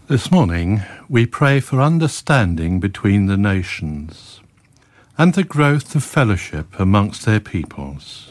This morning we pray for understanding between the nations and the growth of fellowship amongst their peoples.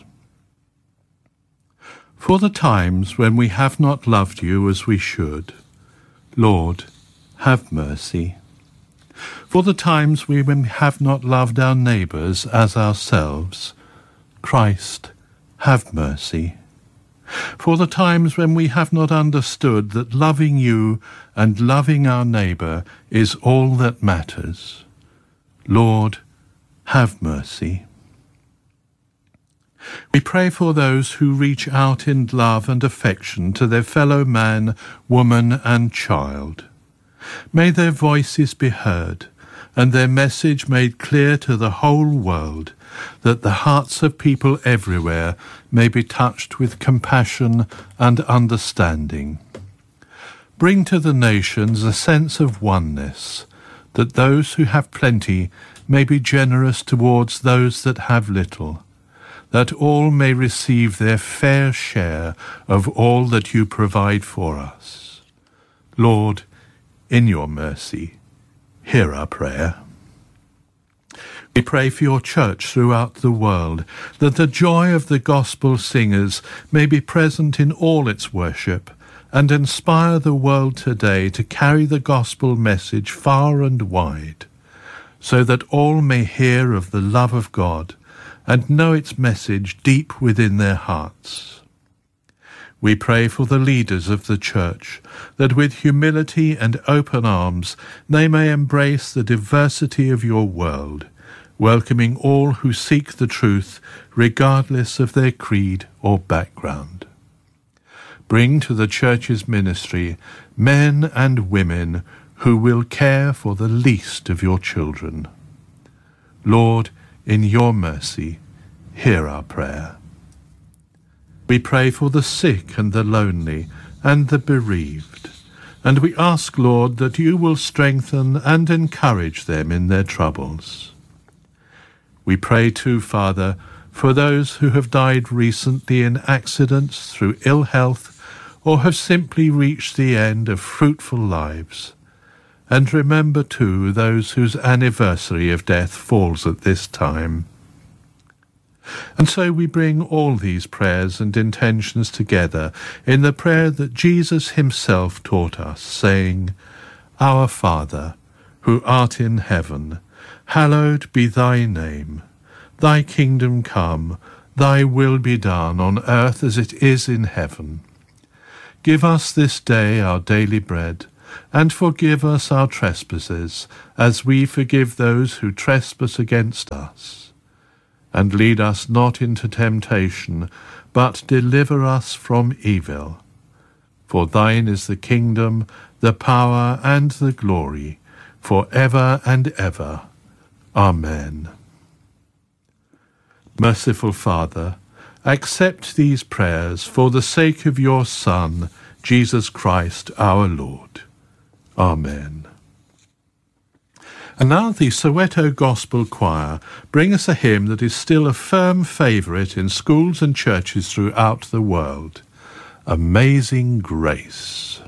For the times when we have not loved you as we should, Lord, have mercy. For the times we have not loved our neighbours as ourselves, Christ, have mercy. For the times when we have not understood that loving you and loving our neighbour is all that matters, Lord, have mercy. We pray for those who reach out in love and affection to their fellow man, woman and child. May their voices be heard and their message made clear to the whole world, that the hearts of people everywhere may be touched with compassion and understanding. Bring to the nations a sense of oneness, that those who have plenty may be generous towards those that have little, that all may receive their fair share of all that you provide for us. Lord, in your mercy, hear our prayer. We pray for your church throughout the world, that the joy of the gospel singers may be present in all its worship, and inspire the world today to carry the gospel message far and wide, so that all may hear of the love of God and know its message deep within their hearts. We pray for the leaders of the church, that with humility and open arms they may embrace the diversity of your world, welcoming all who seek the truth regardless of their creed or background. Bring to the church's ministry men and women who will care for the least of your children. Lord, in your mercy, hear our prayer. We pray for the sick and the lonely and the bereaved, and we ask, Lord, that you will strengthen and encourage them in their troubles. We pray too, Father, for those who have died recently in accidents, through ill health, or have simply reached the end of fruitful lives. And remember too those whose anniversary of death falls at this time. And so we bring all these prayers and intentions together in the prayer that Jesus himself taught us, saying, Our Father, who art in heaven, hallowed be thy name. Thy kingdom come, thy will be done on earth as it is in heaven. Give us this day our daily bread, and forgive us our trespasses, as we forgive those who trespass against us. And lead us not into temptation, but deliver us from evil. For thine is the kingdom, the power, and the glory, for ever and ever. Amen. Merciful Father, accept these prayers for the sake of your Son, Jesus Christ our Lord. Amen. And now the Soweto Gospel Choir bring us a hymn that is still a firm favourite in schools and churches throughout the world, Amazing Grace.